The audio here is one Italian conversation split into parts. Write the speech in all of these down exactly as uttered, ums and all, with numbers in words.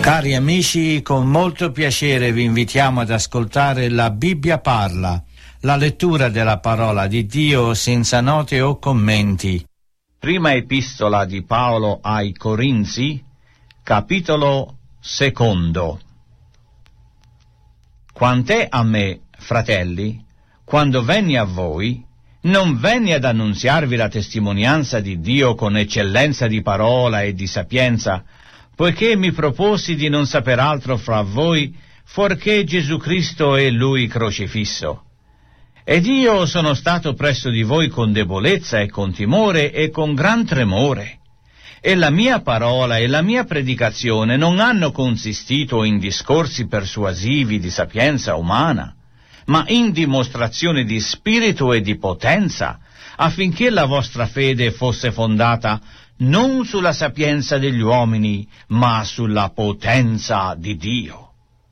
Cari amici, con molto piacere vi invitiamo ad ascoltare La Bibbia parla, la lettura della parola di Dio senza note o commenti. Prima epistola di Paolo ai Corinzi, capitolo secondo. Quant'è a me, fratelli, quando venni a voi, non venni ad annunziarvi la testimonianza di Dio con eccellenza di parola e di sapienza, poiché mi proposi di non saper altro fra voi, fuorché Gesù Cristo e Lui crocifisso. Ed io sono stato presso di voi con debolezza e con timore e con gran tremore. E la mia parola e la mia predicazione non hanno consistito in discorsi persuasivi di sapienza umana, ma in dimostrazione di spirito e di potenza, affinché la vostra fede fosse fondata non sulla sapienza degli uomini, ma sulla potenza di Dio.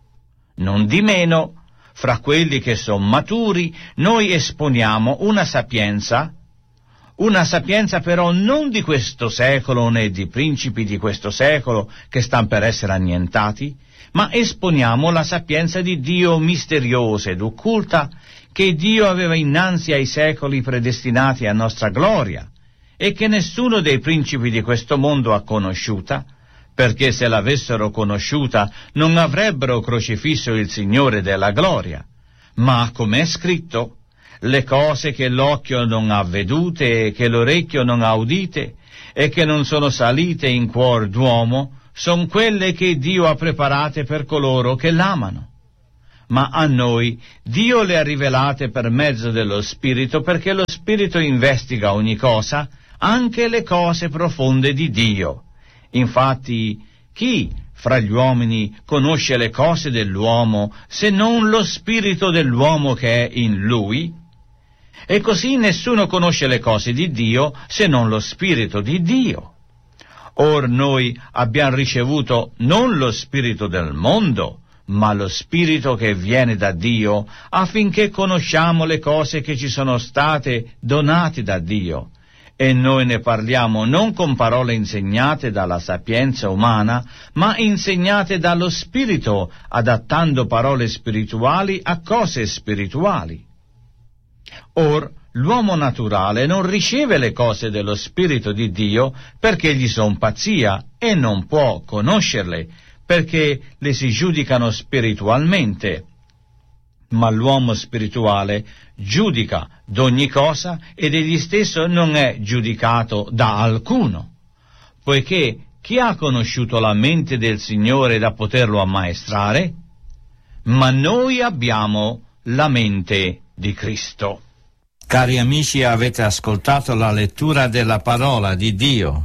Non di meno, fra quelli che sono maturi, noi esponiamo una sapienza, una sapienza però non di questo secolo né di principi di questo secolo che stan per essere annientati, ma esponiamo la sapienza di Dio misteriosa ed occulta, che Dio aveva innanzi ai secoli predestinati a nostra gloria, e che nessuno dei principi di questo mondo ha conosciuta, perché se l'avessero conosciuta non avrebbero crocifisso il Signore della gloria. Ma, come è scritto, le cose che l'occhio non ha vedute e che l'orecchio non ha udite e che non sono salite in cuor d'uomo, son quelle che Dio ha preparate per coloro che l'amano. Ma a noi Dio le ha rivelate per mezzo dello Spirito, perché lo Spirito investiga ogni cosa, anche le cose profonde di Dio. Infatti, chi fra gli uomini conosce le cose dell'uomo, se non lo spirito dell'uomo che è in lui? E così nessuno conosce le cose di Dio, se non lo spirito di Dio. Or noi abbiamo ricevuto non lo spirito del mondo, ma lo spirito che viene da Dio, affinché conosciamo le cose che ci sono state donate da Dio. E noi ne parliamo non con parole insegnate dalla sapienza umana, ma insegnate dallo Spirito, adattando parole spirituali a cose spirituali. Or, l'uomo naturale non riceve le cose dello Spirito di Dio perché gli son pazzia e non può conoscerle, perché le si giudicano spiritualmente. Ma l'uomo spirituale giudica d'ogni cosa ed egli stesso non è giudicato da alcuno, poiché chi ha conosciuto la mente del Signore da poterlo ammaestrare? Ma noi abbiamo la mente di Cristo. Cari amici, avete ascoltato la lettura della parola di Dio.